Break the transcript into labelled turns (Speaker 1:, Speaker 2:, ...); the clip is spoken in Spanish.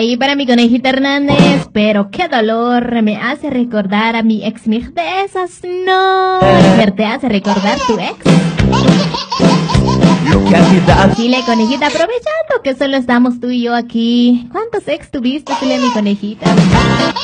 Speaker 1: Y para mi conejita Hernández, pero qué dolor, me hace recordar a mi ex. De esas no, te hace recordar tu ex. Dile, conejita, aprovechando que solo estamos tú y yo aquí. ¿Cuántos ex tuviste, dile, mi conejita?